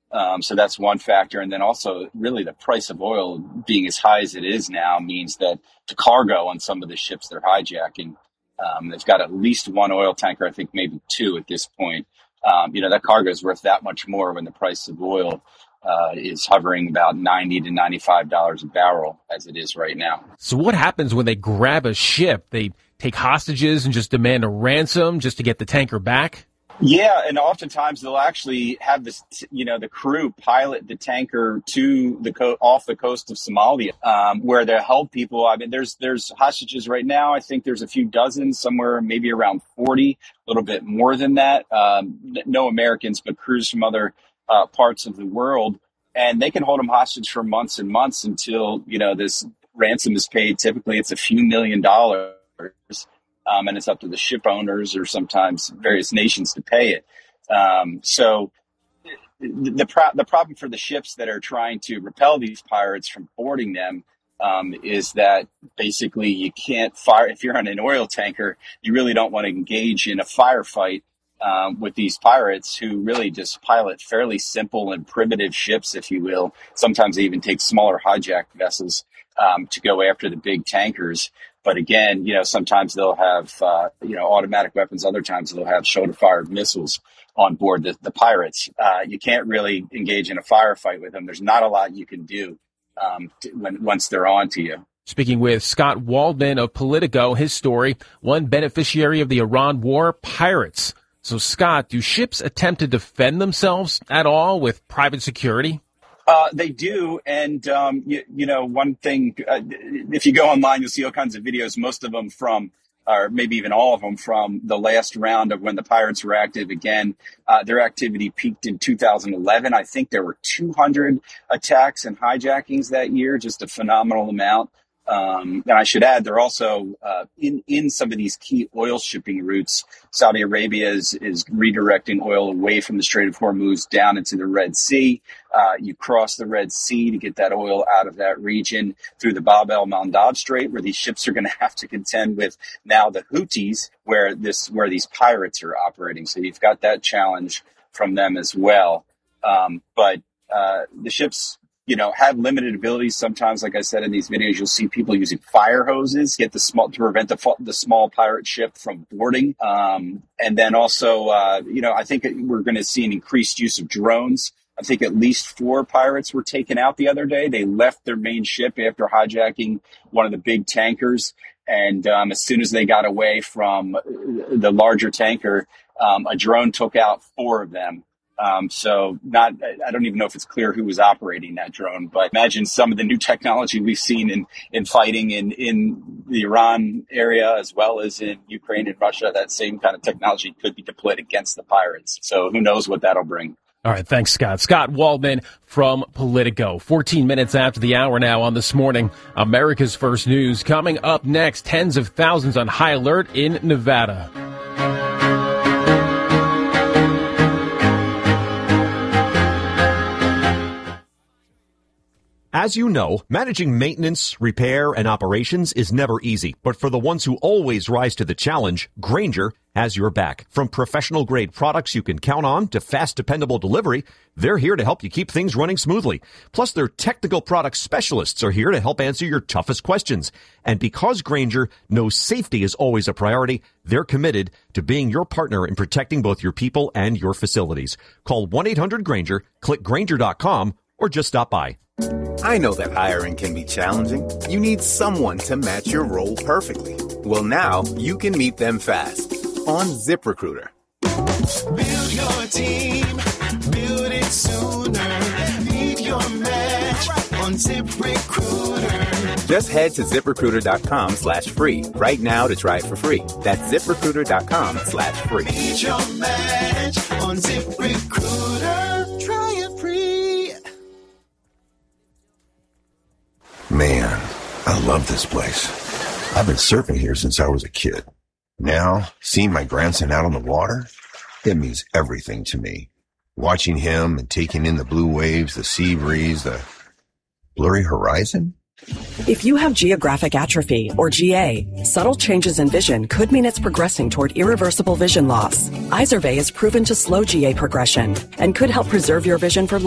So that's one factor. And then also really the price of oil being as high as it is now means that the cargo on some of the ships they're hijacking, they've got at least one oil tanker, I think maybe two at this point. That cargo is worth that much more when the price of oil is hovering about $90 to $95 a barrel as it is right now. So what happens when they grab a ship? They take hostages and just demand a ransom just to get the tanker back? Yeah, and oftentimes they'll actually have this, the crew pilot the tanker to off the coast of Somalia, where they'll help people. I mean, there's hostages right now. I think there's a few dozen, somewhere maybe around 40, a little bit more than that. No Americans, but crews from other parts of the world, and they can hold them hostage for months and months until this ransom is paid. Typically, it's a few $1 million. And it's up to the ship owners or sometimes various nations to pay it. So the problem for the ships that are trying to repel these pirates from boarding them is that basically you can't fire. If you're on an oil tanker, you really don't want to engage in a firefight with these pirates who really just pilot fairly simple and primitive ships, if you will. Sometimes they even take smaller hijacked vessels to go after the big tankers. But again, sometimes they'll have, automatic weapons. Other times they'll have shoulder-fired missiles on board the pirates. You can't really engage in a firefight with them. There's not a lot you can do once they're on to you. Speaking with Scott Waldman of Politico, his story, one beneficiary of the Iran war, pirates. So, Scott, do ships attempt to defend themselves at all with private security? They do. And, one thing, if you go online, you'll see all kinds of videos, most of them or maybe even all of them from the last round of when the pirates were active again. Their activity peaked in 2011. I think there were 200 attacks and hijackings that year, just a phenomenal amount. And I should add, they're also in some of these key oil shipping routes. Saudi Arabia is redirecting oil away from the Strait of Hormuz down into the Red Sea. You cross the Red Sea to get that oil out of that region through the Bab el-Mandab Strait, where these ships are going to have to contend with now the Houthis, where these pirates are operating. So you've got that challenge from them as well. But the ships, have limited abilities. Sometimes, like I said in these videos, you'll see people using fire hoses to prevent the small pirate ship from boarding. And then also, I think we're going to see an increased use of drones. I think at least 4 pirates were taken out the other day. They left their main ship after hijacking one of the big tankers. And as soon as they got away from the larger tanker, a drone took out 4 of them. I don't even know if it's clear who was operating that drone, but imagine some of the new technology we've seen in fighting in the Iran area, as well as in Ukraine and Russia. That same kind of technology could be deployed against the pirates. So who knows what that'll bring. All right. Thanks, Scott. Scott Waldman from Politico. 14 minutes after the hour now on This Morning, America's First News. Coming up next, tens of thousands on high alert in Nevada. As you know, managing maintenance, repair, and operations is never easy. But for the ones who always rise to the challenge, Grainger has your back. From professional-grade products you can count on to fast, dependable delivery, they're here to help you keep things running smoothly. Plus, their technical product specialists are here to help answer your toughest questions. And because Grainger knows safety is always a priority, they're committed to being your partner in protecting both your people and your facilities. Call 1-800-GRAINGER, click Grainger.com, or just stop by. I know that hiring can be challenging. You need someone to match your role perfectly. Well, now you can meet them fast on ZipRecruiter. Build your team, build it sooner. Meet your match on ZipRecruiter. Just head to ZipRecruiter.com/free right now to try it for free. That's ZipRecruiter.com/free. Meet your match on ZipRecruiter. Try it free. Man, I love this place. I've been surfing here since I was a kid. Now, seeing my grandson out on the water, it means everything to me. Watching him and taking in the blue waves, the sea breeze, the blurry horizon. If you have geographic atrophy, or GA, subtle changes in vision could mean it's progressing toward irreversible vision loss. Izervay is proven to slow GA progression and could help preserve your vision for